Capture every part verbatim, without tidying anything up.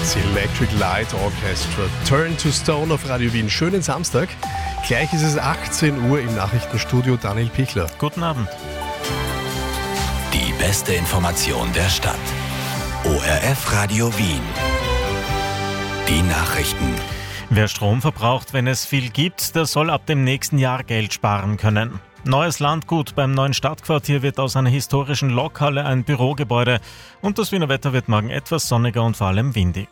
Electric Light Orchestra. Turn to Stone auf Radio Wien. Schönen Samstag. Gleich ist es achtzehn Uhr im Nachrichtenstudio. Daniel Pichler. Guten Abend. Die beste Information der Stadt. O R F Radio Wien. Die Nachrichten. Wer Strom verbraucht, wenn es viel gibt, der soll ab dem nächsten Jahr Geld sparen können. Neues Landgut beim neuen Stadtquartier wird aus einer historischen Lokhalle ein Bürogebäude und das Wiener Wetter wird morgen etwas sonniger und vor allem windig.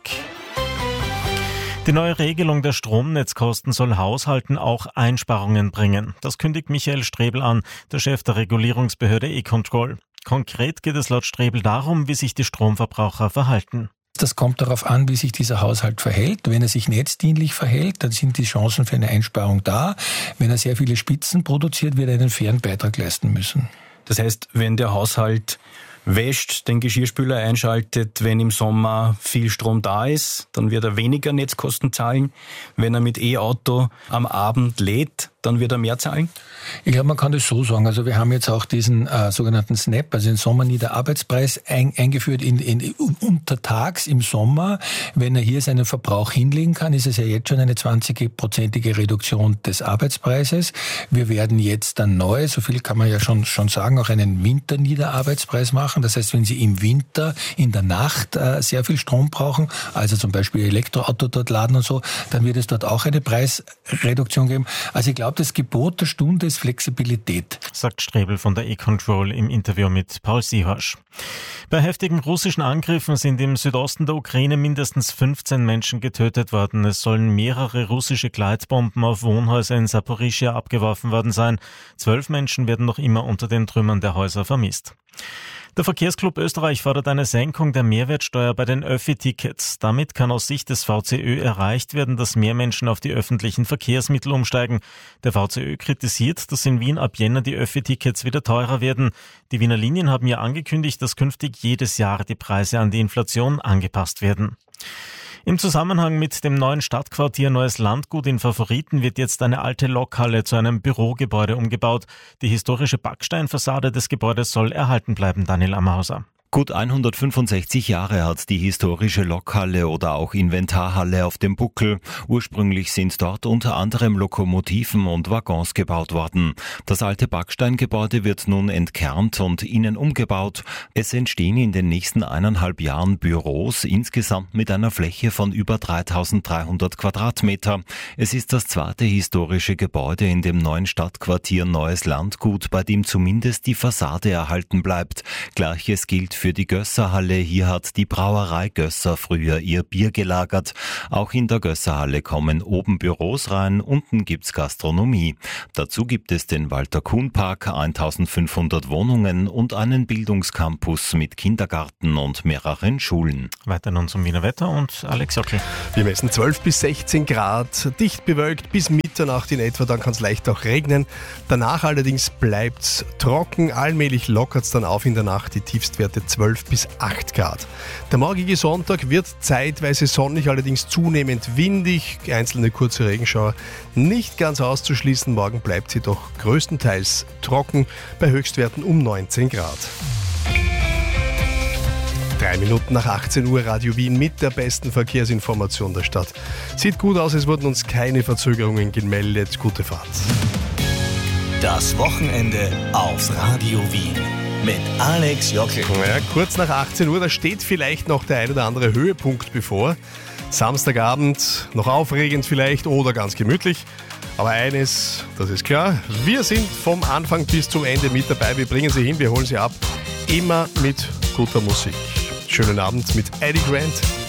Die neue Regelung der Stromnetzkosten soll Haushalten auch Einsparungen bringen. Das kündigt Michael Strebel an, der Chef der Regulierungsbehörde E-Control. Konkret geht es laut Strebel darum, wie sich die Stromverbraucher verhalten. Das kommt darauf an, wie sich dieser Haushalt verhält. Wenn er sich netzdienlich verhält, dann sind die Chancen für eine Einsparung da. Wenn er sehr viele Spitzen produziert, wird er einen fairen Beitrag leisten müssen. Das heißt, wenn der Haushalt wäscht, den Geschirrspüler einschaltet, wenn im Sommer viel Strom da ist, dann wird er weniger Netzkosten zahlen. Wenn er mit E-Auto am Abend lädt, dann wird er mehr zahlen? Ich glaube, man kann das so sagen. Also wir haben jetzt auch diesen äh, sogenannten S N A P, also den Sommerniederarbeitspreis, ein, eingeführt in, in, untertags im Sommer. Wenn er hier seinen Verbrauch hinlegen kann, ist es ja jetzt schon eine zwanzig-prozentige Reduktion des Arbeitspreises. Wir werden jetzt dann neu, so viel kann man ja schon, schon sagen, auch einen Winterniederarbeitspreis machen. Das heißt, wenn Sie im Winter, in der Nacht äh, sehr viel Strom brauchen, also zum Beispiel Elektroauto dort laden und so, dann wird es dort auch eine Preisreduktion geben. Also ich glaube, das Gebot der Stunde ist Flexibilität, sagt Strebel von der E-Control im Interview mit Paul Siehasch. Bei heftigen russischen Angriffen sind im Südosten der Ukraine mindestens fünfzehn Menschen getötet worden. Es sollen mehrere russische Gleitbomben auf Wohnhäuser in Saporischschja abgeworfen worden sein. Zwölf Menschen werden noch immer unter den Trümmern der Häuser vermisst. Der Verkehrsclub Österreich fordert eine Senkung der Mehrwertsteuer bei den Öffi-Tickets. Damit kann aus Sicht des V C Ö erreicht werden, dass mehr Menschen auf die öffentlichen Verkehrsmittel umsteigen. Der V C Ö kritisiert, dass in Wien ab Jänner die Öffi-Tickets wieder teurer werden. Die Wiener Linien haben ja angekündigt, dass künftig jedes Jahr die Preise an die Inflation angepasst werden. Im Zusammenhang mit dem neuen Stadtquartier Neues Landgut in Favoriten wird jetzt eine alte Lokhalle zu einem Bürogebäude umgebaut. Die historische Backsteinfassade des Gebäudes soll erhalten bleiben, Daniel Ammerhauser. Gut hundertfünfundsechzig Jahre hat die historische Lokhalle oder auch Inventarhalle auf dem Buckel. Ursprünglich sind dort unter anderem Lokomotiven und Waggons gebaut worden. Das alte Backsteingebäude wird nun entkernt und innen umgebaut. Es entstehen in den nächsten eineinhalb Jahren Büros, insgesamt mit einer Fläche von über dreitausenddreihundert Quadratmeter. Es ist das zweite historische Gebäude in dem neuen Stadtquartier Neues Landgut, bei dem zumindest die Fassade erhalten bleibt. Gleiches gilt für die Gösserhalle. Hier hat die Brauerei Gösser früher ihr Bier gelagert. Auch in der Gösserhalle kommen oben Büros rein, unten gibt's Gastronomie. Dazu gibt es den Walter-Kuhn-Park, eintausendfünfhundert Wohnungen und einen Bildungscampus mit Kindergarten und mehreren Schulen. Weiter nun zum Wiener Wetter und Alex Jockel. Wir messen zwölf bis sechzehn Grad, dicht bewölkt bis Mitternacht in etwa, dann kann es leicht auch regnen. Danach allerdings bleibt's trocken, allmählich lockert's dann auf in der Nacht, die Tiefstwerte zwölf bis acht Grad. Der morgige Sonntag wird zeitweise sonnig, allerdings zunehmend windig, einzelne kurze Regenschauer nicht ganz auszuschließen. Morgen bleibt sie doch größtenteils trocken, bei Höchstwerten um neunzehn Grad. Drei Minuten nach achtzehn Uhr, Radio Wien mit der besten Verkehrsinformation der Stadt. Sieht gut aus, es wurden uns keine Verzögerungen gemeldet. Gute Fahrt. Das Wochenende auf Radio Wien mit Alex Jockel. Ja, kurz nach achtzehn Uhr, da steht vielleicht noch der ein oder andere Höhepunkt bevor. Samstagabend, noch aufregend vielleicht oder ganz gemütlich. Aber eines, das ist klar, wir sind vom Anfang bis zum Ende mit dabei. Wir bringen Sie hin, wir holen Sie ab. Immer mit guter Musik. Schönen Abend mit Eddie Grant.